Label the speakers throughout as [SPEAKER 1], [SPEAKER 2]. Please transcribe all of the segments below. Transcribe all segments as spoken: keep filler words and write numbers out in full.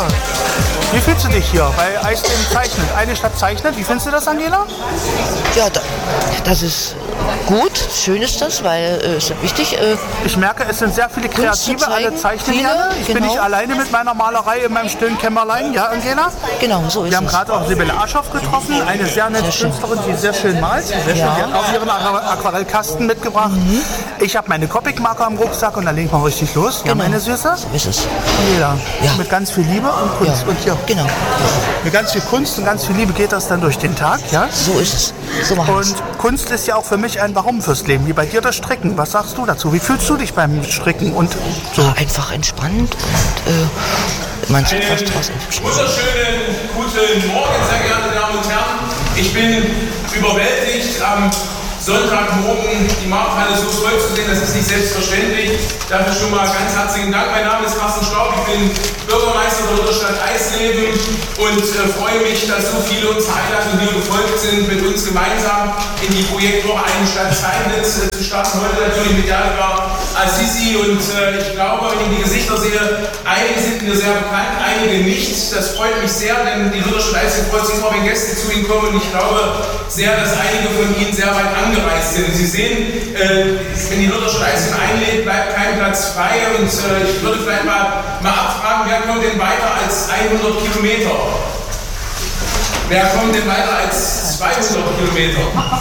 [SPEAKER 1] Ja. Wie fühlst du dich hier bei Eisleben zeichnet? Eine Stadt zeichnet. Wie findest du das, Angela?
[SPEAKER 2] Ja, da, das ist gut. Schön ist das, weil es äh, ist wichtig. Äh,
[SPEAKER 1] ich merke, es sind sehr viele Kreative, alle zeichnen
[SPEAKER 2] viele,
[SPEAKER 1] gerne. Ich
[SPEAKER 2] genau.
[SPEAKER 1] bin nicht alleine mit meiner Malerei in meinem stillen Kämmerlein. Ja, Angela?
[SPEAKER 2] Genau, so ist es.
[SPEAKER 1] Wir haben gerade auch Sibylle Aschoff getroffen, eine sehr nette sehr Künstlerin, die sehr schön malt. Sehr schön.
[SPEAKER 2] Ja.
[SPEAKER 1] Die hat auch ihren Aquarellkasten mitgebracht. Mhm. Ich habe meine Copic-Marker am Rucksack und da legen wir richtig los. Ja, genau. Meine Süße?
[SPEAKER 2] So ist es.
[SPEAKER 1] Angela, ja. Mit ganz viel Liebe und Kunst.
[SPEAKER 2] Ja.
[SPEAKER 1] Und hier.
[SPEAKER 2] Genau.
[SPEAKER 1] Mit ganz viel Kunst und ganz viel Liebe geht das dann durch den Tag, ja?
[SPEAKER 2] So ist es. So machen wir's.
[SPEAKER 1] Und Kunst ist ja auch für mich ein Warum fürs Leben, wie bei dir das Stricken. Was sagst du dazu? Wie fühlst du dich beim Stricken? Und so?
[SPEAKER 2] Ja, einfach entspannt und äh, man sieht was draußen.
[SPEAKER 3] Wunderschönen guten Morgen, sehr geehrte Damen und Herren. Ich bin überwältigt am Sonntagmorgen die Markthalle so voll zu sehen, das ist nicht selbstverständlich. Dafür schon mal ganz herzlichen Dank. Mein Name ist Carsten Staub, ich bin Bürgermeister der Lutherstadt Eisleben und äh, freue mich, dass so viele unserer Einladung hier gefolgt sind, mit uns gemeinsam in die Projektwoche Eine Stadt zeichnet äh, zu starten. Heute natürlich mit Jalga Azizi und äh, ich glaube, wenn ich die Gesichter sehe, einige sind mir sehr bekannt, einige nicht. Das freut mich sehr, denn die Lutherstadt Eisleben freut sich immer, wenn Gäste zu Ihnen kommen und ich glaube sehr, dass einige von Ihnen sehr weit angereist sind. Sie sehen, äh, wenn die Lutherstadt Eisleben einlädt, bleibt kein Platz frei und äh, ich würde vielleicht mal, mal abfragen, wer kommt denn weiter als hundert Kilometer? Wer kommt denn weiter als zweihundert Kilometer?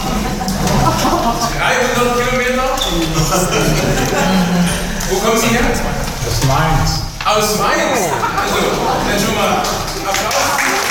[SPEAKER 3] dreihundert Kilometer? Wo kommen Sie her?
[SPEAKER 4] Aus Mainz.
[SPEAKER 3] Aus Mainz? Also, dann schon mal Applaus.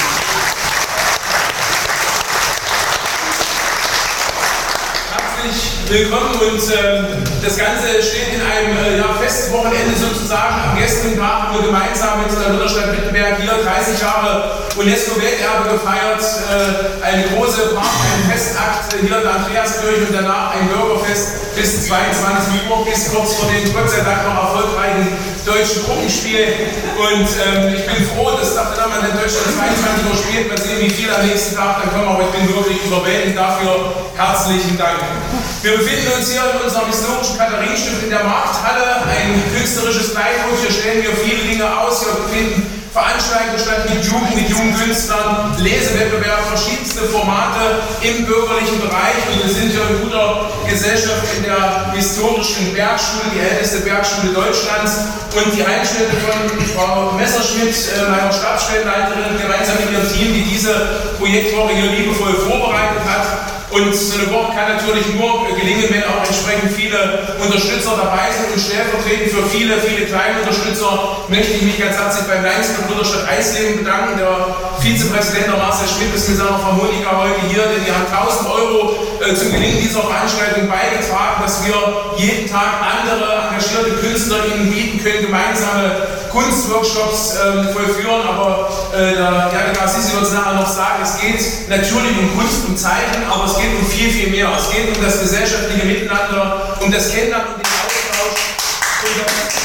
[SPEAKER 3] Willkommen und äh, das Ganze steht in einem äh, ja, Festwochenende sozusagen. Am gestrigen Tag haben wir gemeinsam mit der Lutherstadt Wittenberg hier dreißig Jahre UNESCO-Welterbe gefeiert. Äh, eine große Party, ein Festakt hier in der Andreaskirche und danach ein Bürgerfest bis zweiundzwanzig Uhr, bis kurz vor dem Gott sei Dank noch erfolgreichen deutschen Gruppenspiel. Und ähm, ich bin froh, dass nach der Mann in Deutschland zweiundzwanzig Uhr spielt. Mal sehen, wie viel am nächsten Tag dann kommen, aber ich bin wirklich überwältigt dafür. Herzlichen Dank. Wir befinden uns hier in unserem historischen Katharinenstift in der Markthalle, ein künstlerisches Beitrag. Hier stellen wir viele Dinge aus. Hier finden Veranstaltungen statt mit Jugend, mit jungen Künstlern, Lesewettbewerbe, verschiedenste Formate im bürgerlichen Bereich. Und wir sind hier in guter Gesellschaft in der historischen Bergschule, die älteste Bergschule Deutschlands. Und die Einschnitte von Frau Messerschmidt, meiner Stabsstellenleiterin, gemeinsam mit ihrem Team, die diese Projektwoche hier liebevoll vorbereitet hat. Und so eine Woche kann natürlich nur gelingen, wenn auch entsprechend viele Unterstützer dabei sind. Und stellvertretend für viele, viele kleine Unterstützer möchte ich mich ganz herzlich beim Lions Club Lutherstadt Eisleben bedanken. Der Vizepräsident der Marcel Schmidt ist mit seiner Frau Monika heute hier, denn die haben tausend Euro äh, zum Gelingen dieser Veranstaltung beigetragen, dass wir jeden Tag andere engagierte Künstler ihnen bieten können, gemeinsame Kunstworkshops äh, vollführen. Aber äh, der Jalga Azizi wird es nachher noch sagen, es geht natürlich um Kunst und Zeichen, aber es geht um viel, viel mehr. Es geht um das gesellschaftliche Miteinander, um das Kennenlernen und den Austausch. Und das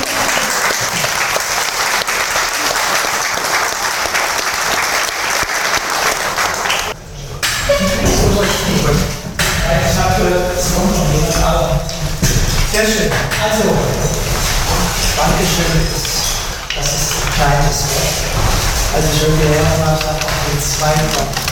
[SPEAKER 4] Sehr schön. Also, Dankeschön, das ist ein kleines Wort. Also ich würde gerne mal sagen, auf den zweiten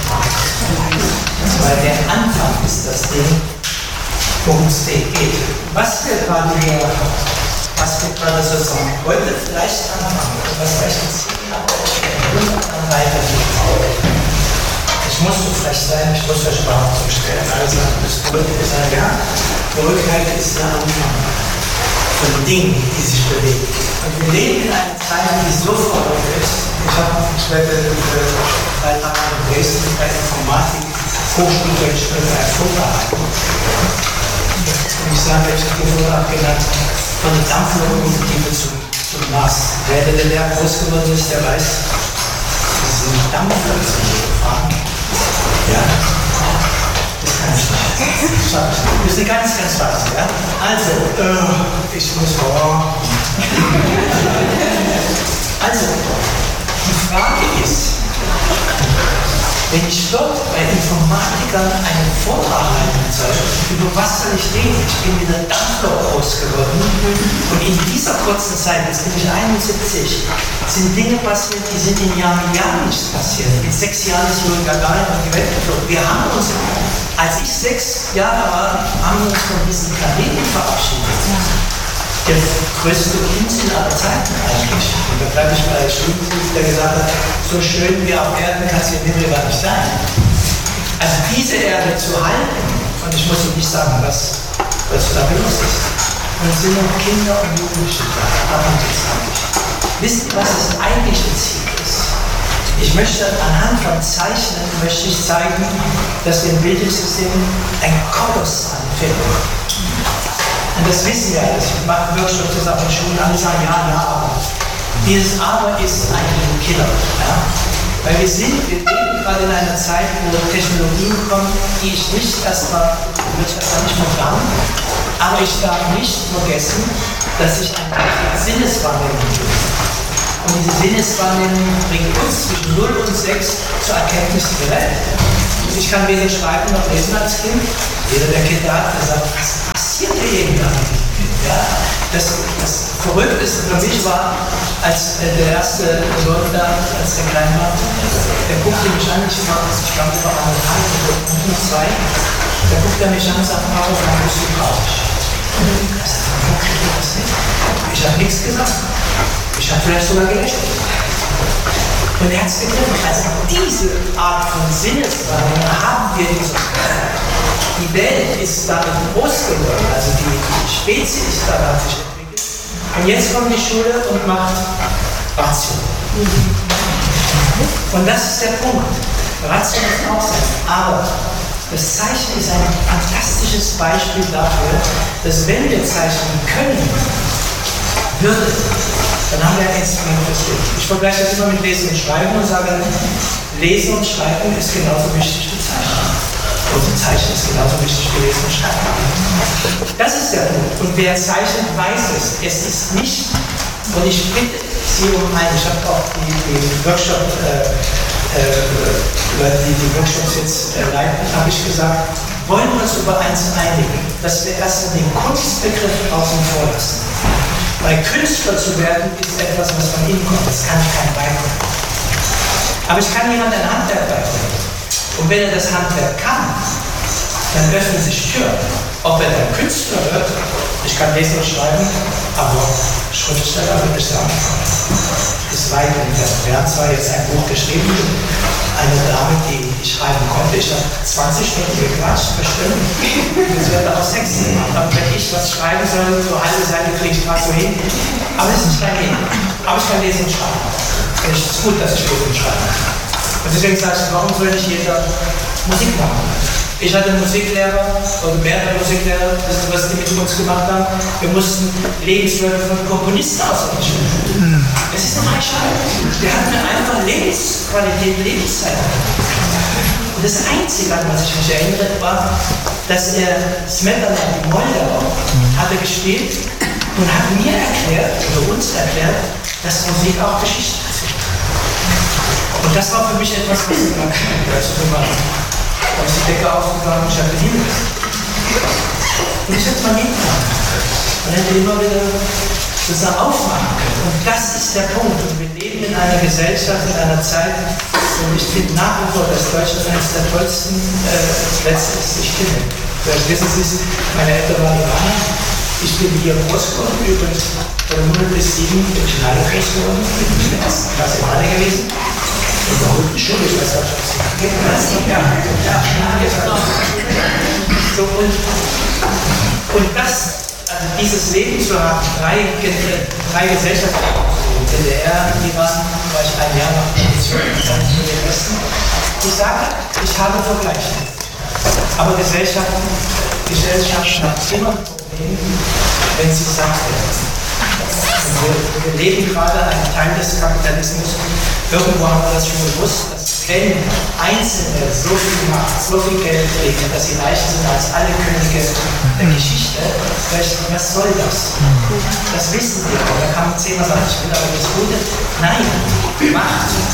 [SPEAKER 4] weil der Anfang ist das Ding, worum es geht. Was wir gerade hier, was wir gerade so sagen, heute vielleicht anfangen, was vielleicht ein Ziel hat, und dann weitergehen. Ich muss so frech sein, ich muss euch Behauptung stellen. Also, das Verrückte sein, ja, Verrücktheit ist der Anfang von Dingen, die sich bewegen. Und wir leben in einer Zeit, die so verrückt ist. Ich habe ich werde äh, drei Tage in Dresden bei Informatik Hochschule ich ein Vortrag. Und ich sage, ich habe den Vortrag genannt, von der Dampflokomotive zum, zum Mars. Wer der Lehrer groß geworden ist, der weiß, wir sind Dampflokomotive gefahren. Ja, das kann ich nicht. Das ist eine ganz, ganz weit. Ja? Also, äh, ich muss vor. Also, die Frage ist, Wenn ich dort bei Informatikern einen Vortrag halten soll, über was soll ich reden? Ich bin mit der Dampflok groß geworden und in dieser kurzen Zeit, jetzt bin ich einundsiebzig, sind Dinge passiert, die sind in Jahren, Jahren nicht passiert. In sechs Jahren ist Juri Gagarin auf die Welt geflogen. Wir haben uns, als ich sechs Jahre war, haben wir uns von diesem Planeten verabschiedet. Der größte Unsinn aller Zeiten eigentlich. Und da bleibe ich bei Schulbuch, der gesagt hat, so schön wie auf Erden kann es hier Himmel gar nicht sein. Also diese Erde zu halten, und ich muss Ihnen nicht sagen, was, was da los ist. Und es sind noch Kinder und Jugendliche da, achtundzwanzig. Wisst ihr, was das eigentliche Ziel ist? Ich möchte anhand von Zeichnen möchte ich zeigen, dass wir im Bildungssystem ein kolossalen Fehler machen. Und das wissen wir alles. Ich mache Workshops auf den Schulen, alle sagen, ja, ja, aber. Dieses Aber ist eigentlich ein Killer. Ja? Weil wir sind, wir leben gerade in einer Zeit, wo Technologien kommen, die ich nicht erstmal, würde ich erstmal nicht vertrauen. Aber ich darf nicht vergessen, dass ich eine Sinneswahrnehmung tue. Und diese Sinneswahrnehmung bringt uns zwischen null und sechs zur Erkenntnis der Welt. Ich kann weder schreiben noch lesen als Kind. Jeder, der Kinder hat, der sagt, was passiert hier jeden Tag mit dem Kind? Ja? Das, das Verrückteste für mich war, als äh, der erste Sohn da, als der klein war, der guckte mich an, ich war, ich glaube, ich war anderthalb oder nur zwei, da guckte er mich an und sagte, Papa, warum bist du traurig? Ich sagte, warum kriege ich das nicht? Ich habe nichts gesagt. Ich habe vielleicht sogar gelächelt. Und er hat es begriffen. Also diese Art von Sinneswahrnehmung haben wir nicht. Die Welt ist damit groß geworden, also die Spezies ist daran sich entwickelt. Und jetzt kommt die Schule und macht Ratio. Und das ist der Punkt. Ratio muss auch sein. Aber das Zeichnen ist ein fantastisches Beispiel dafür, dass wenn wir zeichnen können, würde, dann haben wir ein Instrument fürs Leben. Ich vergleiche das immer mit Lesen und Schreiben und sage, Lesen und Schreiben ist genauso wichtig wie Zeichnen. Und Zeichnen ist genauso wichtig wie Lesen und Schreiben. Das ist der Punkt. Und wer zeichnet, weiß es. Es ist nicht, und ich bitte Sie um ein, ich habe auch die, die Workshop, äh, äh, die, die Workshops jetzt äh, leiten, habe ich gesagt, wollen wir uns über eins einigen, dass wir erst den Kunstbegriff außen vor lassen. Weil Künstler zu werden, ist etwas, was von innen kommt. Das kann ich keinem beibringen. Aber ich kann jemandem ein Handwerk beibringen. Und wenn er das Handwerk kann, dann öffnen sich Türen. Ob er dann Künstler wird, ich kann lesen und schreiben, aber Schriftsteller würde ich sagen, ist weit entfernt. Wir haben zwar jetzt ein Buch geschrieben, eine Dame, die ich schreiben konnte. Ich habe zwanzig Stunden gequatscht, bestimmt. Das wird auch sexy. Aber wenn ich was schreiben soll, so eine halbe Seite kriege ich gerade so hin. Aber es ist nicht mein Ding. Aber ich kann lesen und schreiben. Und es ist gut, dass ich lesen und schreiben kann. Und deswegen sage ich, warum soll nicht jeder Musik machen? Ich hatte einen Musiklehrer, oder mehrere Musiklehrer, das ist, was die mit uns gemacht haben. Wir mussten Lebensläufe von Komponisten auswendig lernen. Es ist eine Freischale. Der hat mir einfach Lebensqualität, Lebenszeit. Und das Einzige, an was ich mich erinnere, war, dass er Smetana, die Moldau, hatte gespielt und hat mir erklärt, oder uns erklärt, dass Musik auch Geschichte erzählt. Und das war für mich etwas, was ich immer gemacht habe. Da ist die Decke aufgegangen, ich habe geliebt. Und ich hätte es mal hingegangen. Man hätte immer wieder zusammen aufmachen können. Und das ist der Punkt. Und wir leben in einer Gesellschaft, in einer Zeit, und ich finde nach wie vor, dass Deutschland eines der tollsten äh, Plätze ist, die ich kenne. Vielleicht wissen Sie es, meine Eltern waren Iraner. Ich bin hier groß geworden, übrigens von null bis sieben bin ich in Halle groß geworden. Ich bin in der ersten Klasse in Halle gewesen. In der guten Schule, ich weiß nicht, ob Sie kennen. Ja, ja, ja. So, und, und das, also dieses Leben zu haben, drei, drei Gesellschaften, D D R, Iran, war ich ein Jahr nach Revolution, dann in den Westen. Ich sage, ich habe Vergleiche. Aber Gesellschaften, Gesellschaften haben immer ein Problem, wenn sie satt werden. Wir, wir leben gerade einen Teil des Kapitalismus. Irgendwo haben wir das schon gewusst, dass wenn Einzelne so viel Macht, so viel Geld kriegen, dass sie reicher sind als alle Könige der Geschichte, was soll das? Das wissen wir. Da kann man zehnmal sagen, ich will aber das Gute. Nein, Macht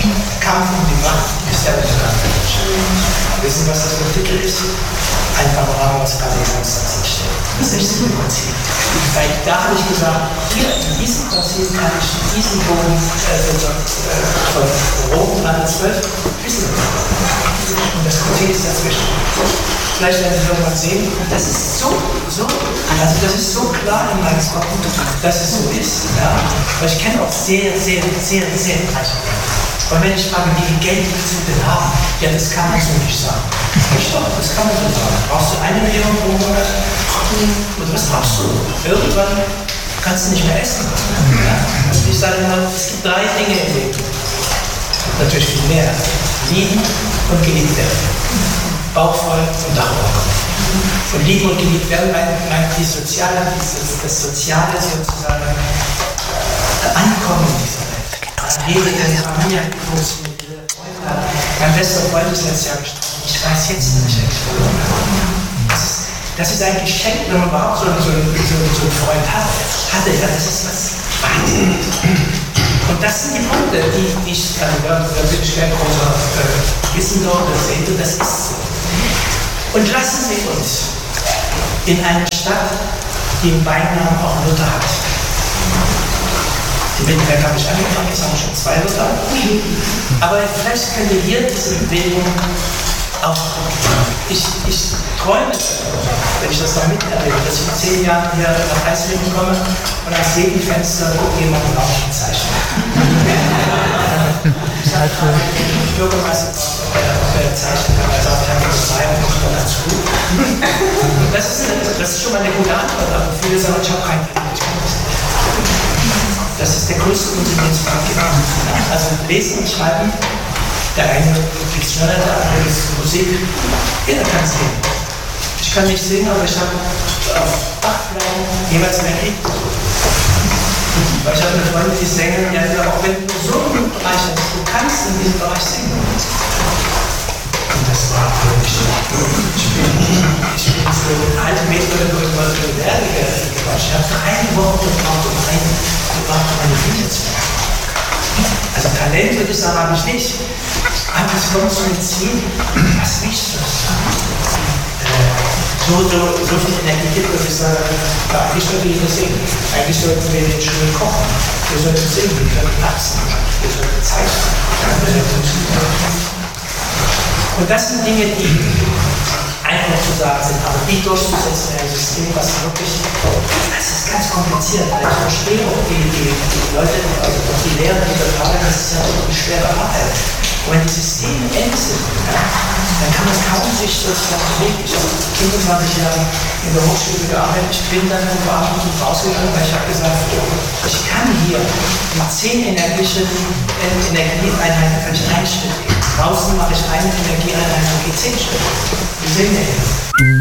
[SPEAKER 4] Kampf um die Macht ist ja nicht ganz. Wissen, was das für ein Titel ist? Ein Panorama aus Konzil steht. Das sechzehnte Konzil. Weil da habe ich gesagt, hier in diesem Konzil kann ich diesen Bogen äh, von Rom dreihundertzwölf wissen. Und das Konzil ist dazwischen. Vielleicht werden Sie irgendwann sehen, das ist so, so, also das ist so klar in meinem Kopf, dass es so ist. Ja. Aber ich kenne auch sehr, sehr, sehr, sehr reiche Menschen. Und wenn ich frage, wie viel Geld willst du denn haben? Ja, das kann man so nicht sagen. Ich doch, das kann man so sagen. Brauchst du eine Million pro Monat? Und was brauchst du? Irgendwann kannst du nicht mehr essen. Ja? Also ich sage immer, es gibt drei Dinge im Leben. Natürlich viel mehr. Lieben und geliebt werden. Bauchvoll und Dachbock. Und lieben und geliebt werden meint die soziale, das, das Soziale sozusagen Ankommen in dieser Welt. Jede Familie hat groß mit Freunde. Mein bester Freund ist letztes Jahr gestorben. Ich weiß jetzt nicht, was ich verloren habe. Das ist, das ist ein Geschenk, wenn man überhaupt so, so, so, so einen Freund hat. Hatte, ja, das ist was Wahnsinniges. Und das sind die Punkte, die ich, also da, da bin ich kein großer äh, Wissender oder Sehender, das ist so. Und lassen Sie uns in einer Stadt, die im Beinamen auch Luther hat. Die Wittenberg habe ich angefangen, jetzt haben wir schon zwei Luther. Aber vielleicht können wir hier diese Bewegung auch, ich, ich träume, wenn ich das noch miterlebe, dass ich in zehn Jahren hier nach Eisleben komme und aus jedem Fenster guckt jemand ein Rauschen zeichnet. Ich sage gerade, der Bürgermeister, ob er zeichnen kann, er sagt, ich habe das zwei und macht dann ganz gut. Das ist, das ist schon mal eine gute Antwort, aber viele sagen, ich habe kein Talent, ich kann das nicht. Das ist der größte Unsinn, den es gibt. Also lesen und schreiben, der eine ist schneller, der andere ist Musik. Jeder kann singen. Ich kann nicht singen, aber ich habe auf acht Platten jeweils mehr Lied. Weil ich habe eine Freundin, die singen, ja, auch wenn du so einen Bereich hast, du kannst in diesem Bereich singen. Und das war für mich. Ich bin, ich bin so eine alte Mädchen oder so Werdige. Ich habe drei Wochen gebraucht, um einen gebracht, um meine Lieder zu machen. Also Talent, würde ich sagen, habe ich nicht. Aber es kommt zu einem Ziel, was nicht so ist. So, so, so viel Energie gibt, dass ich sage, ja, eigentlich sollten wir das singen. Eigentlich sollten wir den Schulen kochen. Wir sollten singen, wir sollten wachsen, wir sollten zeichnen. Und das sind Dinge, die einfach zu sagen sind, aber die durchzusetzen in einem System, was wirklich, das ist ganz kompliziert, weil ich verstehe auch die, die, die Leute, also auch die Lehrer, die da fragen, das ist ja eine schwere Arbeit. Und wenn die Systeme eng sind, ja, dann kann man kaum sich sozusagen bewegen. Ich habe fünfundzwanzig Jahre in der Hochschule gearbeitet, ich bin dann von Washington rausgegangen, weil ich habe gesagt, ich kann hier mit zehn energetischen Energieeinheiten kann ich einen Schritt gehen. Draußen mache ich eine Energieeinheit und gehe zehn Schritte. Wie sehen wir hier?